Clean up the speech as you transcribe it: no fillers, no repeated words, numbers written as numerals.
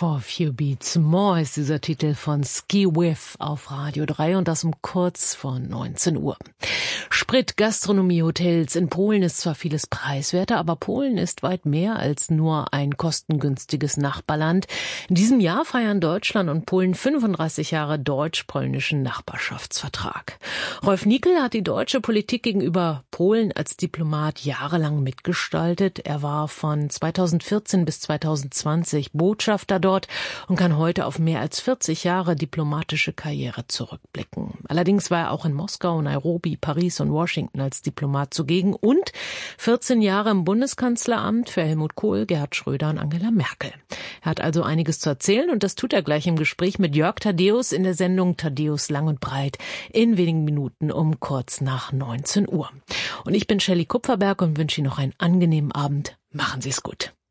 For a Few Beats More ist dieser Titel von Ski Whiff auf Radio 3 und das um kurz vor 19 Uhr. Sprit, Gastronomie, Hotels. In Polen ist zwar vieles preiswerter, aber Polen ist weit mehr als nur ein kostengünstiges Nachbarland. In diesem Jahr feiern Deutschland und Polen 35 Jahre deutsch-polnischen Nachbarschaftsvertrag. Rolf Nickel hat die deutsche Politik gegenüber Polen als Diplomat jahrelang mitgestaltet. Er war von 2014 bis 2020 Botschafter dort und kann heute auf mehr als 40 Jahre diplomatische Karriere zurückblicken. Allerdings war er auch in Moskau, Nairobi, Paris und Washington als Diplomat zugegen und 14 Jahre im Bundeskanzleramt für Helmut Kohl, Gerhard Schröder und Angela Merkel. Er hat also einiges zu erzählen und das tut er gleich im Gespräch mit Jörg Thaddeus in der Sendung Thaddeus Lang und Breit in wenigen Minuten um kurz nach 19 Uhr. Und ich bin Shelley Kupferberg und wünsche Ihnen noch einen angenehmen Abend. Machen Sie es gut.